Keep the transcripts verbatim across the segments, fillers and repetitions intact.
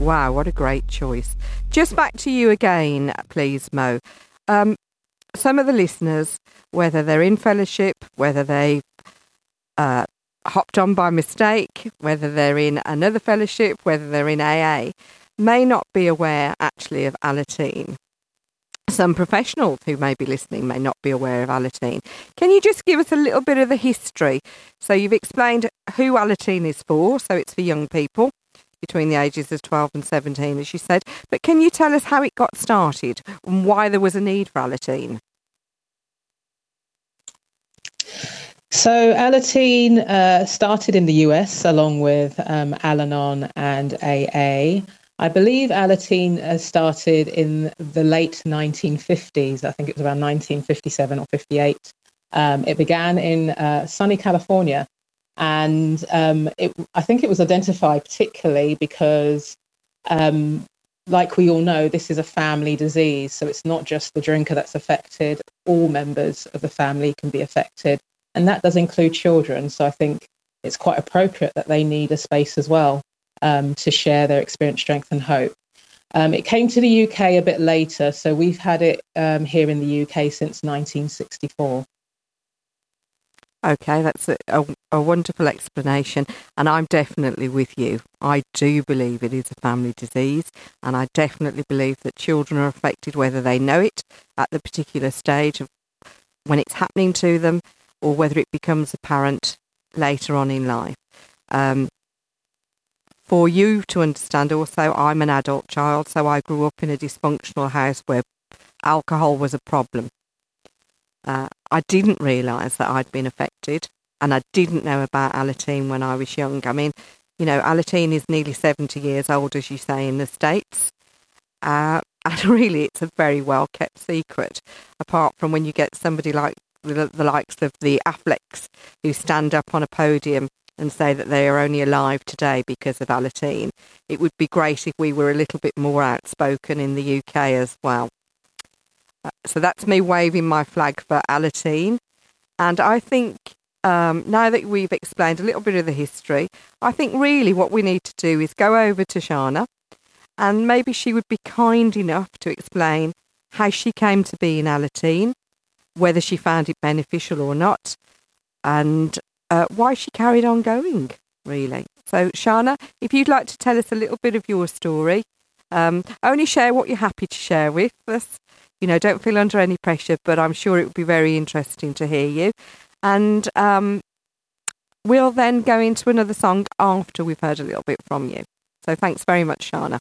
Wow, what a great choice. Just back to you again, please, Mo. Um, some of the listeners, whether they're in fellowship, whether they uh, hopped on by mistake, whether they're in another fellowship, whether they're in A A, may not be aware actually of Alateen. Some professionals who may be listening may not be aware of Alateen. Can you just give us a little bit of the history? So you've explained who Alateen is for, so it's for young people between the ages of twelve and seventeen, as you said. But can you tell us how it got started and why there was a need for Alateen? So Alateen uh, started in the U S along with um, Al-Anon and A A. I believe Alateen uh, started in the late nineteen fifties. I think it was around nineteen fifty-seven or fifty-eight. Um, it began in uh, sunny California. And um, it, I think it was identified particularly because, um, like we all know, this is a family disease. So it's not just the drinker that's affected. All members of the family can be affected. And that does include children. So I think it's quite appropriate that they need a space as well um, to share their experience, strength and hope. Um, it came to the U K a bit later. So we've had it um, here in the U K since nineteen sixty-four. Okay, that's a, a, a wonderful explanation, and I'm definitely with you. I do believe it is a family disease, and I definitely believe that children are affected whether they know it at the particular stage of when it's happening to them, or whether it becomes apparent later on in life. Um, for you to understand also, I'm an adult child, so I grew up in a dysfunctional house where alcohol was a problem. Uh, I didn't realise that I'd been affected, and I didn't know about Alateen when I was young. I mean, you know, Alateen is nearly seventy years old, as you say, in the States. Uh, and really, it's a very well-kept secret, apart from when you get somebody like the, the likes of the Afflecks who stand up on a podium and say that they are only alive today because of Alateen. It would be great if we were a little bit more outspoken in the U K as well. So that's me waving my flag for Alateen. And I think um, now that we've explained a little bit of the history, I think really what we need to do is go over to Shana, and maybe she would be kind enough to explain how she came to be in Alateen, whether she found it beneficial or not, and uh, why she carried on going, really. So Shana, if you'd like to tell us a little bit of your story, um, only share what you're happy to share with us. You know, don't feel under any pressure, but I'm sure it would be very interesting to hear you. And um, we'll then go into another song after we've heard a little bit from you. So thanks very much, Shana.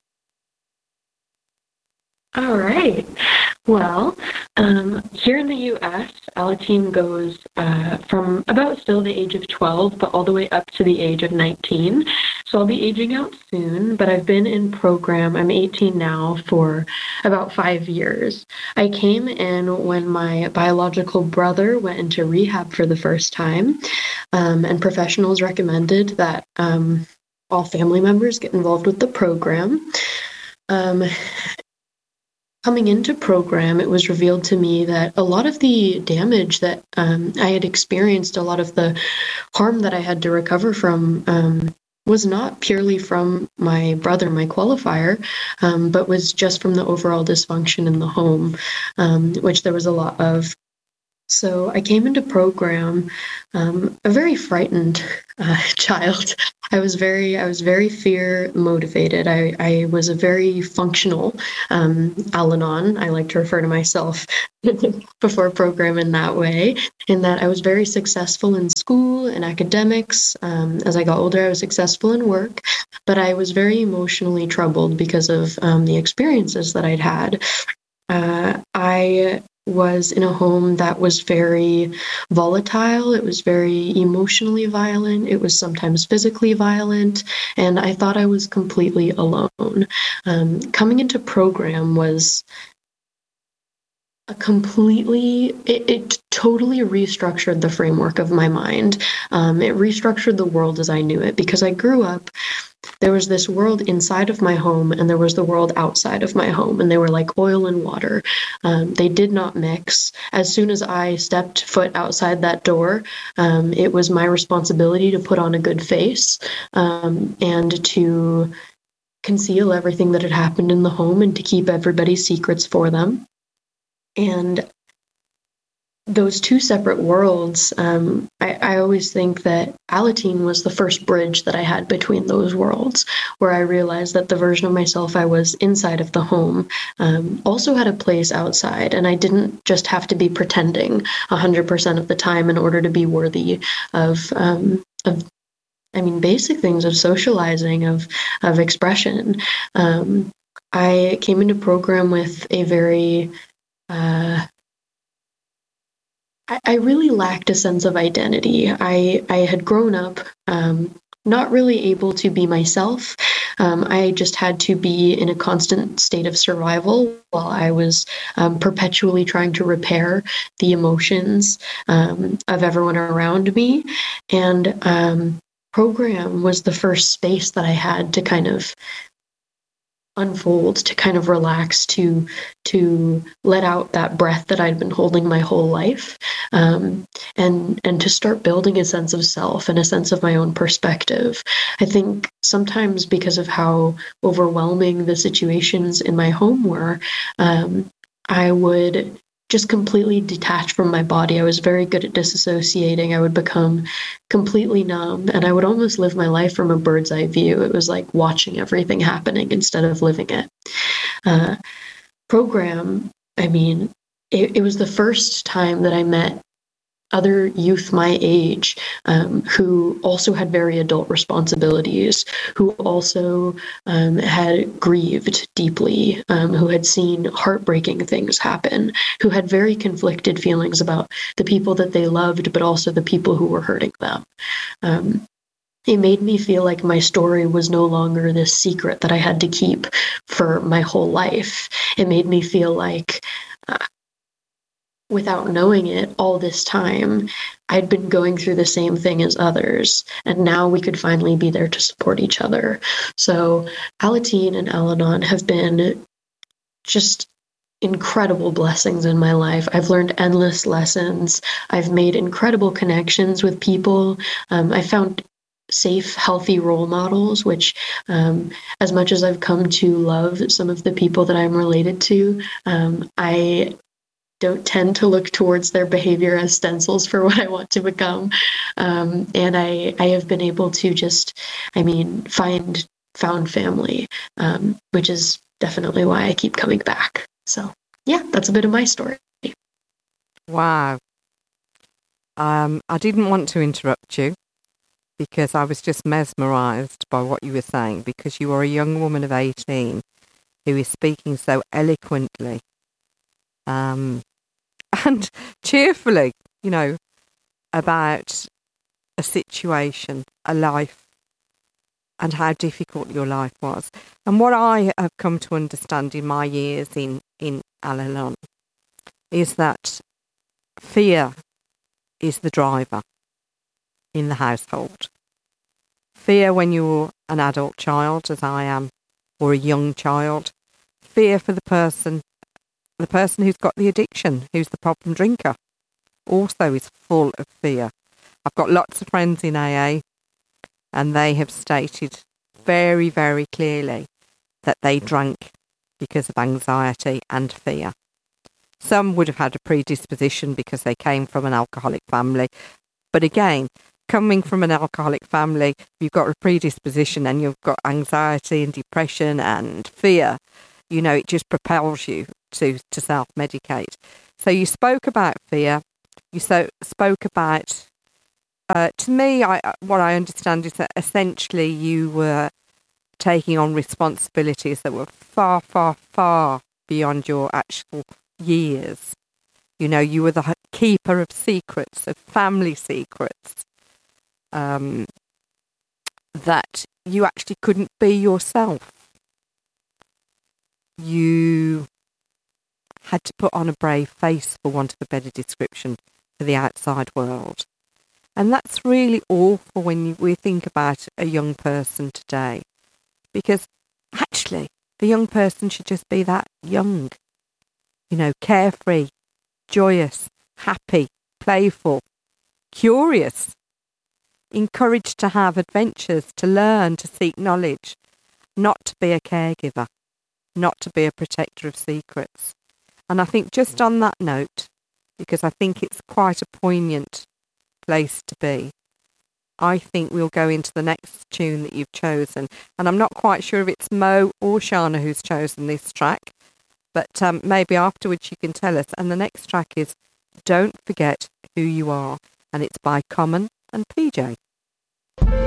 All right. Well, um, here in the U S, Alateen goes uh, from about still the age of twelve, but all the way up to the age of nineteen. So I'll be aging out soon, but I've been in program, I'm eighteen now, for about five years. I came in when my biological brother went into rehab for the first time, um, and professionals recommended that um, all family members get involved with the program. Um, Coming into program, it was revealed to me that a lot of the damage that um, I had experienced, a lot of the harm that I had to recover from, um, was not purely from my brother, my qualifier, um, but was just from the overall dysfunction in the home, um, which there was a lot of. So I came into program um, a very frightened uh, child. I was very, I was very fear motivated. I, I was a very functional um, Al-Anon. I like to refer to myself before program in that way, in that I was very successful in school and academics. Um, as I got older, I was successful in work, but I was very emotionally troubled because of um, the experiences that I'd had. Uh, I was in a home that was very volatile. It was very emotionally violent. It was sometimes physically violent. And I thought I was completely alone. Um, coming into program was a completely, it, it totally restructured the framework of my mind. Um, it restructured the world as I knew it, because I grew up, there was this world inside of my home and there was the world outside of my home, and they were like oil and water. Um, they did not mix. As soon as I stepped foot outside that door, um, it was my responsibility to put on a good face um, and to conceal everything that had happened in the home and to keep everybody's secrets for them. And those two separate worlds, um, I, I always think that Alateen was the first bridge that I had between those worlds, where I realized that the version of myself I was inside of the home um, also had a place outside, and I didn't just have to be pretending one hundred percent of the time in order to be worthy of, um, of I mean, basic things of socializing, of, of expression. Um, I came into program with a very... Uh, I really lacked a sense of identity. I, I had grown up um, not really able to be myself. Um, I just had to be in a constant state of survival while I was um, perpetually trying to repair the emotions um, of everyone around me. And um, program was the first space that I had to kind of unfold, to kind of relax, to to let out that breath that I'd been holding my whole life, um, and and to start building a sense of self and a sense of my own perspective. I think sometimes because of how overwhelming the situations in my home were, um, I would just completely detach from my body. I was very good at disassociating. I would become completely numb, and I would almost live my life from a bird's eye view. It was like watching everything happening instead of living it. Uh, program, I mean, it, it was the first time that I met other youth my age um, who also had very adult responsibilities, who also um, had grieved deeply, um, who had seen heartbreaking things happen, who had very conflicted feelings about the people that they loved, but also the people who were hurting them. Um, it made me feel like my story was no longer this secret that I had to keep for my whole life. It made me feel like uh, without knowing it all this time, I'd been going through the same thing as others, and now we could finally be there to support each other. So Alateen and Al-Anon have been just incredible blessings in my life. I've learned endless lessons. I've made incredible connections with people. Um, I found safe, healthy role models, which um, as much as I've come to love some of the people that I'm related to, um, I don't tend to look towards their behavior as stencils for what I want to become. Um, and I, I have been able to just, I mean, find found family, um, which is definitely why I keep coming back. So yeah, that's a bit of my story. Wow. Um, I didn't want to interrupt you because I was just mesmerized by what you were saying, because you are a young woman of eighteen who is speaking so eloquently um, and cheerfully, you know, about a situation, a life, and how difficult your life was. And what I have come to understand in my years in, in Al-Anon is that fear is the driver in the household. Fear when you're an adult child, as I am, or a young child. Fear for the person, the person who's got the addiction, who's the problem drinker, also is full of fear. I've got lots of friends in A A, and they have stated very, very clearly that they drank because of anxiety and fear. Some would have had a predisposition because they came from an alcoholic family. But again, coming from an alcoholic family, you've got a predisposition and you've got anxiety and depression and fear. You know, it just propels you to, to self-medicate. So you spoke about fear. You so, spoke about, uh, to me, I, what I understand is that essentially you were taking on responsibilities that were far, far, far beyond your actual years. You know, you were the keeper of secrets, of family secrets, um, that you actually couldn't be yourself. You had to put on a brave face, for want of a better description, for the outside world. And that's really awful when you, we think about a young person today. Because actually, the young person should just be that young. You know, carefree, joyous, happy, playful, curious, encouraged to have adventures, to learn, to seek knowledge. not to be a caregiver, not to be a protector of secrets. And I think just on that note, because I think it's quite a poignant place to be, I think we'll go into the next tune that you've chosen. And I'm not quite sure if it's Mo or Shana who's chosen this track, but um, maybe afterwards you can tell us. And the next track is Don't Forget Who You Are, and it's by Common and P J.